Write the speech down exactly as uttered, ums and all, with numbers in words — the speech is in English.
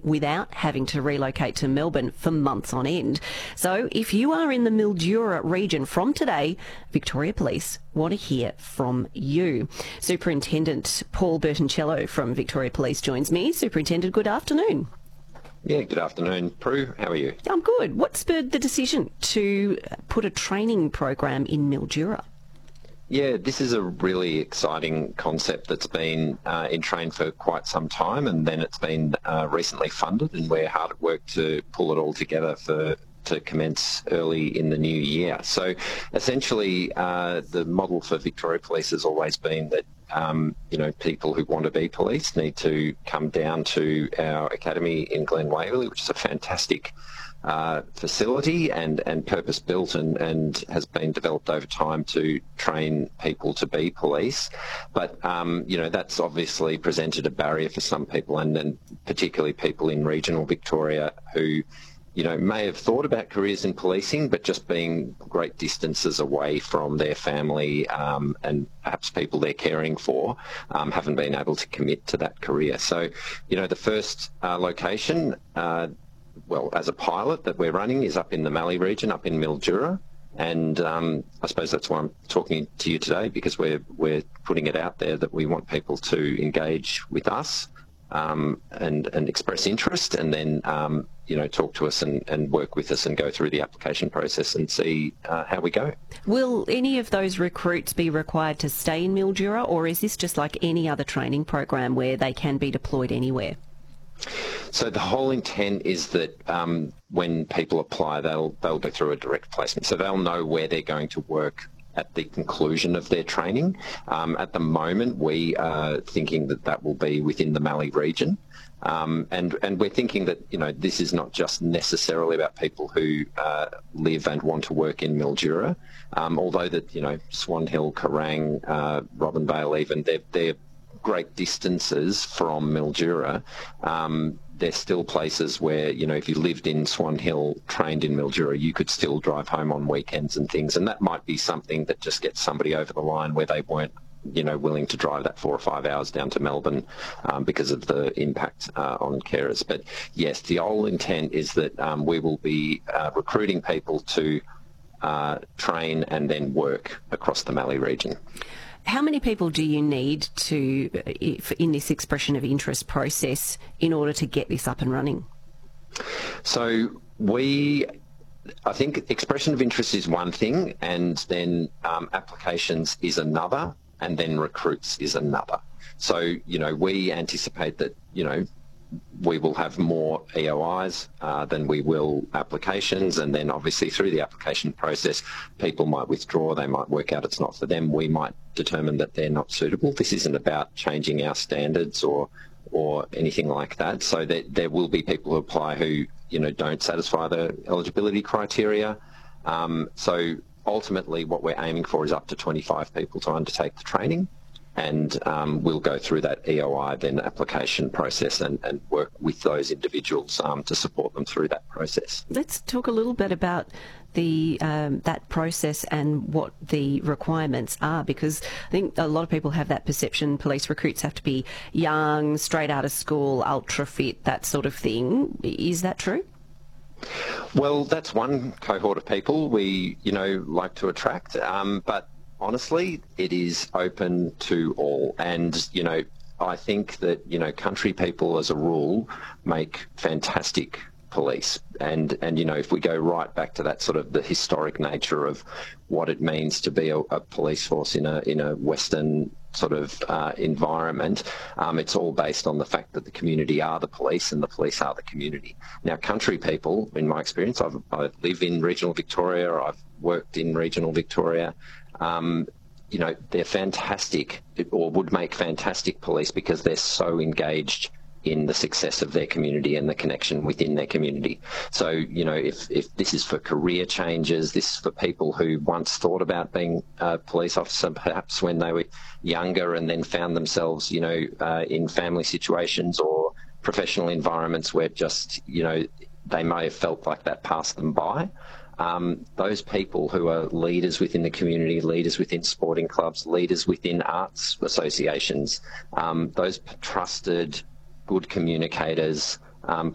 without having to relocate to Melbourne for months on end. So if you are in the Mildura region from today, Victoria Police want to hear from you. Superintendent Paul Bertoncello from Victoria Police joins me. Superintendent, good afternoon. Yeah, good afternoon, Prue. How are you? I'm good. What spurred the decision to put a training program in Mildura? Yeah, this is a really exciting concept that's been uh, in train for quite some time, and then it's been uh, recently funded, and we're hard at work to pull it all together for to commence early in the new year. So essentially uh, the model for Victoria Police has always been that um, you know, people who want to be police need to come down to our academy in Glen Waverley, which is a fantastic uh, facility and, and purpose-built and, and has been developed over time to train people to be police. But, um, you know, that's obviously presented a barrier for some people, and, and particularly people in regional Victoria who you know, may have thought about careers in policing, but just being great distances away from their family um, and perhaps people they're caring for, um, haven't been able to commit to that career. So, you know, the first uh, location, uh, well, as a pilot that we're running is up in the Mallee region, up in Mildura. And um, I suppose that's why I'm talking to you today, because we're, we're putting it out there that we want people to engage with us Um, and, and express interest, and then um, you know, talk to us and, and work with us and go through the application process and see uh, how we go. Will any of those recruits be required to stay in Mildura, or is this just like any other training program where they can be deployed anywhere? So the whole intent is that um, when people apply, they'll they'll go through a direct placement, so they'll know where they're going to work at the conclusion of their training. Um, at the moment, we are thinking that that will be within the Mallee region. Um, and, and we're thinking that, you know, this is not just necessarily about people who uh, live and want to work in Mildura, um, although that, you know, Swan Hill, Kerrang, uh, Robinvale even, they're, they're great distances from Mildura. Um, there's still places where, you know, if you lived in Swan Hill, trained in Mildura, you could still drive home on weekends and things, and that might be something that just gets somebody over the line where they weren't, you know, willing to drive that four or five hours down to Melbourne um, because of the impact uh, on carers. But yes, the whole intent is that um, we will be uh, recruiting people to uh, train and then work across the Mallee region. How many people do you need to, in this expression of interest process, in order to get this up and running? So we, I think expression of interest is one thing, and then um, applications is another, and then recruits is another. So, you know, we anticipate that, you know, we will have more E O Is uh, than we will applications, and then obviously through the application process people might withdraw, they might work out it's not for them, we might determine that they're not suitable. This isn't about changing our standards or or anything like that, so that there will be people who apply who, you know, don't satisfy the eligibility criteria. Um, so ultimately what we're aiming for is up to twenty-five people to undertake the training, and um, we'll go through that E O I, then application process, and, and work with those individuals um, to support them through that process. Let's talk a little bit about the um, that process and what the requirements are, because I think a lot of people have that perception police recruits have to be young, straight out of school, ultra fit, that sort of thing. Is that true? Well, that's one cohort of people we, you know, like to attract, um, but honestly, it is open to all. And, you know, I think that, you know, country people as a rule make fantastic police. And, and you know, if we go right back to that sort of the historic nature of what it means to be a, a police force in a, in a Western sort of uh, environment, um, it's all based on the fact that the community are the police and the police are the community. Now, country people, in my experience, I've, I live in regional Victoria, or I've worked in regional Victoria, Um, you know, they're fantastic, or would make fantastic police, because they're so engaged in the success of their community and the connection within their community. So, you know, if, if this is for career changes, this is for people who once thought about being a police officer perhaps when they were younger and then found themselves, you know, uh, in family situations or professional environments where just, you know, they may have felt like that passed them by. Um, those people who are leaders within the community, leaders within sporting clubs, leaders within arts associations, um, those trusted, good communicators, um,